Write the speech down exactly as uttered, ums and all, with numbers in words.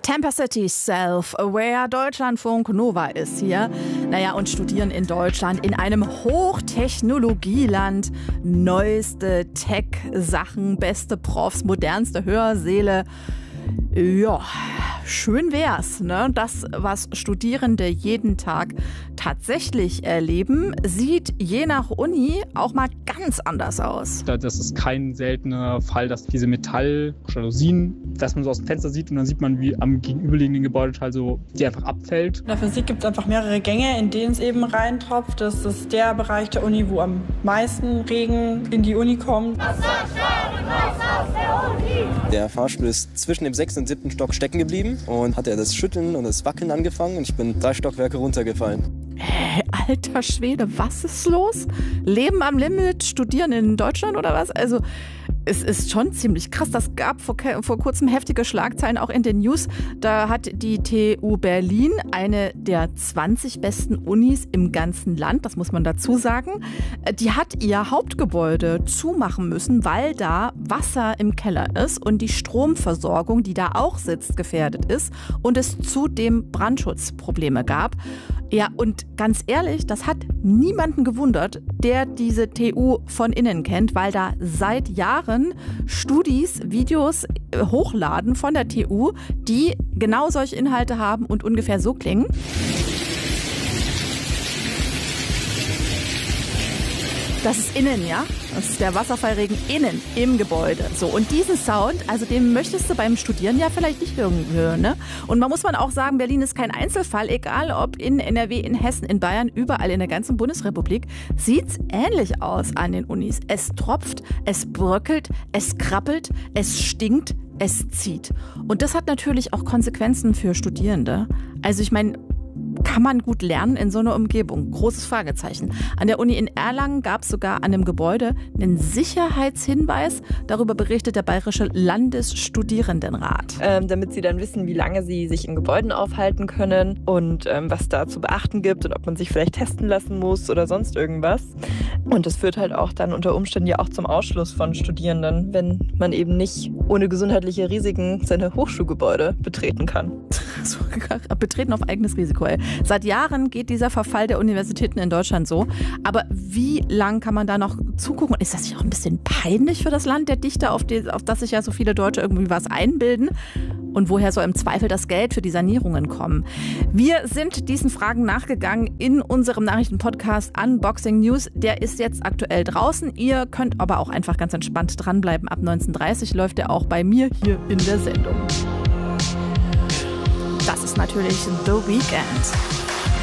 Tampa City, Self-Aware, Deutschlandfunk, Nova ist hier. Naja, und studieren in Deutschland in einem Hochtechnologieland. Neueste Tech-Sachen, beste Profs, modernste Hörsäle. Ja, schön wär's, ne? Das, was Studierende jeden Tag tatsächlich erleben, sieht je nach Uni auch mal ganz anders aus. Das ist kein seltener Fall, dass diese Metalljalousien, dass man so aus dem Fenster sieht und dann sieht man, wie am gegenüberliegenden Gebäudeteil so die einfach abfällt. In der Physik gibt es einfach mehrere Gänge, in denen es eben reintropft. Das ist der Bereich der Uni, wo am meisten Regen in die Uni kommt. Der Fahrstuhl ist zwischen dem sechsten und siebten Stock stecken geblieben und hat er das Schütteln und das Wackeln angefangen und ich bin drei Stockwerke runtergefallen. Hey, alter Schwede, was ist los? Leben am Limit, studieren in Deutschland oder was? Also es ist schon ziemlich krass. Das gab vor, vor kurzem heftige Schlagzeilen auch in den News. Da hat die T U Berlin, eine der zwanzig besten Unis im ganzen Land, das muss man dazu sagen, die hat ihr Hauptgebäude zumachen müssen, weil da Wasser im Keller ist und die Stromversorgung, die da auch sitzt, gefährdet ist und es zudem Brandschutzprobleme gab. Ja, und ganz ehrlich, das hat niemanden gewundert, der diese T U von innen kennt, weil da seit Jahren Studis, Videos hochladen von der T U, die genau solche Inhalte haben und ungefähr so klingen. Das ist innen, ja? Das ist der Wasserfallregen innen im Gebäude. So, und diesen Sound, also den möchtest du beim Studieren ja vielleicht nicht hören, ne? Und man muss man auch sagen, Berlin ist kein Einzelfall, egal ob in N R W, in Hessen, in Bayern, überall in der ganzen Bundesrepublik, sieht's ähnlich aus an den Unis. Es tropft, es bröckelt, es krabbelt, es stinkt, es zieht. Und das hat natürlich auch Konsequenzen für Studierende. Also ich meine, kann man gut lernen in so einer Umgebung? Großes Fragezeichen. An der Uni in Erlangen gab es sogar an dem Gebäude einen Sicherheitshinweis. Darüber berichtet der Bayerische Landesstudierendenrat. Ähm, damit sie dann wissen, wie lange sie sich in Gebäuden aufhalten können und ähm, was da zu beachten gibt und ob man sich vielleicht testen lassen muss oder sonst irgendwas. Und das führt halt auch dann unter Umständen ja auch zum Ausschluss von Studierenden, wenn man eben nicht ohne gesundheitliche Risiken seine Hochschulgebäude betreten kann. So, betreten auf eigenes Risiko, ey. Seit Jahren geht dieser Verfall der Universitäten in Deutschland so. Aber wie lang kann man da noch zugucken? Ist das nicht auch ein bisschen peinlich für das Land der Dichter, auf, die, auf das sich ja so viele Deutsche irgendwie was einbilden? Und woher soll im Zweifel das Geld für die Sanierungen kommen? Wir sind diesen Fragen nachgegangen in unserem Nachrichtenpodcast Unboxing News. Der ist jetzt aktuell draußen. Ihr könnt aber auch einfach ganz entspannt dranbleiben. Ab neunzehn Uhr dreißig läuft er auch bei mir hier in der Sendung. Das ist natürlich The Weeknd.